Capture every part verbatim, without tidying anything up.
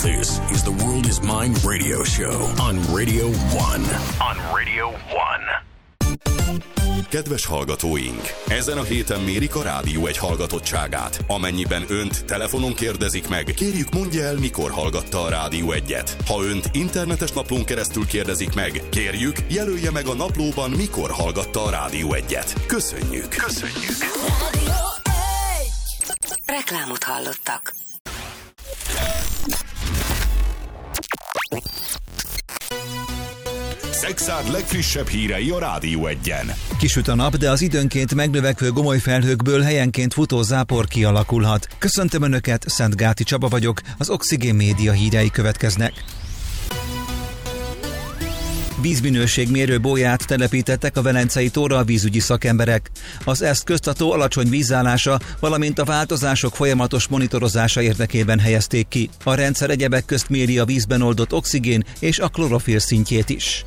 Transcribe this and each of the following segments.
This is the World is Mine radio show on Radio One. On Radio One. Kedves hallgatóink! Ezen a héten mérik a rádió egy hallgatottságát. Amennyiben önt telefonon kérdezik meg, kérjük mondja el, mikor hallgatta a Rádió egyet. Ha önt internetes naplón keresztül kérdezik meg, kérjük jelölje meg a naplóban, mikor hallgatta a Rádió egyet. Köszönjük! Köszönjük! Rádió egy! Reklámot hallottak. Szexárd legfrissebb hírei a Rádió egyen. Kisüt a nap, de az időnként megnövekvő gomoly felhőkből helyenként futó zápor kialakulhat. Köszöntöm Önöket, Szentgáti Csaba vagyok, az Oxigén Média hírei következnek. Vízminőségmérő bóját telepítettek a Velencei tóra a vízügyi szakemberek. Az eszközt a tó alacsony vízállása, valamint a változások folyamatos monitorozása érdekében helyezték ki. A rendszer egyebek közt méri a vízben oldott oxigén és a klorofil szintjét is.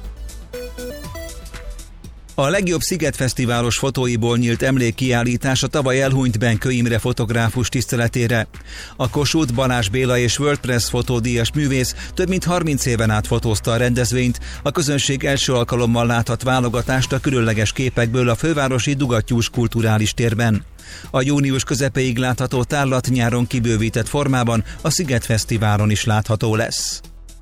A legjobb szigetfesztiválos fotóiból nyílt emlékkiállítás a tavaly elhunyt Benkő Imre fotográfus tiszteletére. A Kossuth Balázs Béla és WordPress fotódíjas művész több mint harminc éven át fotózta a rendezvényt, a közönség első alkalommal láthat válogatást a különleges képekből a fővárosi Dugattyús kulturális térben. A június közepéig látható tárlat nyáron kibővített formában a Szigetfesztiválon is látható lesz.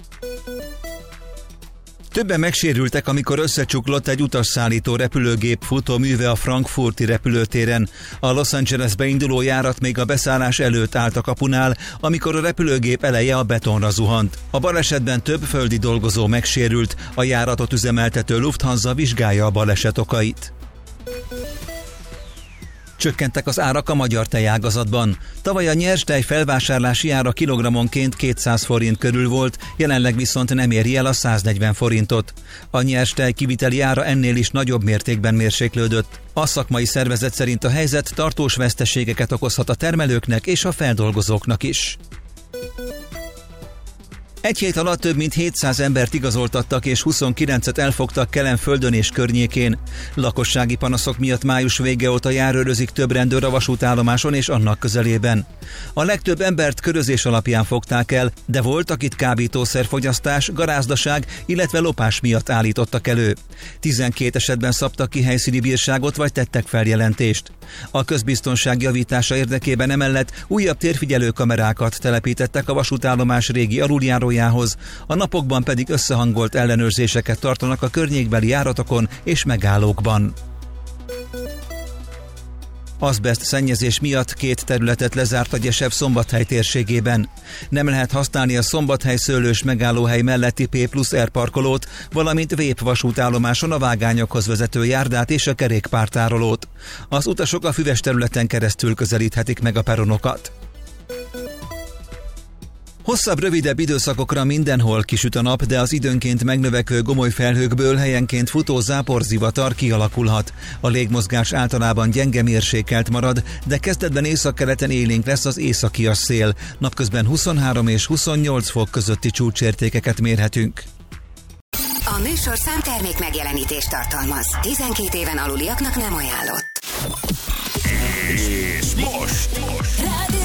Többen megsérültek, amikor összecsuklott egy utasszállító repülőgép futóműve a frankfurti repülőtéren. A Los Angelesbe induló járat még a beszállás előtt állt a kapunál, amikor a repülőgép eleje a betonra zuhant. A balesetben több földi dolgozó megsérült, a járatot üzemeltető Lufthansa vizsgálja a baleset okait. Csökkentek az árak a magyar tejágazatban. Tavaly a nyerstej felvásárlási ára kilogrammonként kétszáz forint körül volt, jelenleg viszont nem éri el a száznegyven forintot. A nyerstej kiviteli ára ennél is nagyobb mértékben mérséklődött. A szakmai szervezet szerint a helyzet tartós veszteségeket okozhat a termelőknek és a feldolgozóknak is. Egy hét alatt több mint hétszáz embert igazoltattak és huszonkilencet elfogtak Kelenföldön és környékén. Lakossági panaszok miatt május vége óta járőrözik több rendőr a vasútállomáson és annak közelében. A legtöbb embert körözés alapján fogták el, de volt, akit kábítószerfogyasztás, garázdaság, illetve lopás miatt állítottak elő. tizenkét esetben szabtak ki helyszíni bírságot vagy tettek feljelentést. A közbiztonság javítása érdekében emellett újabb térfigyelő kamerákat telepítettek a vasútállomás régi aluljárójához, a napokban pedig összehangolt ellenőrzéseket tartanak a környékbeli járatokon és megállókban. Azbeszt szennyezés miatt két területet lezárt a Gyesev Szombathely térségében. Nem lehet használni a Szombathely szőlős megállóhely melletti P plusz R parkolót, valamint Vép vasútállomáson a vágányokhoz vezető járdát és a kerékpártárolót. Az utasok a füves területen keresztül közelíthetik meg a peronokat. Hosszabb, rövidebb időszakokra mindenhol kisüt a nap, de az időnként megnövekvő gomoly felhőkből helyenként futó záporzivatar kialakulhat. A légmozgás általában gyenge mérsékelt marad, de kezdetben északkeleten élénk lesz az északias szél. Napközben huszonhárom és huszonnyolc fok közötti csúcsértékeket mérhetünk. A műsorszám termék megjelenítést tartalmaz. tizenkét éven aluliaknak nem ajánlott. És most! most. Rádió